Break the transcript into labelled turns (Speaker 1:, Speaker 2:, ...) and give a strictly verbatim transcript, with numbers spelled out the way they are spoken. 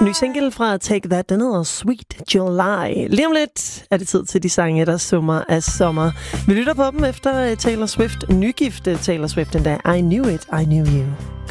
Speaker 1: Ny single fra Take That, den hedder Sweet July. Lige om lidt er det tid til de sange, der summer af sommer. Vi lytter på dem efter Taylor Swift, nygifte Taylor Swift endda. I Knew It, I Knew You.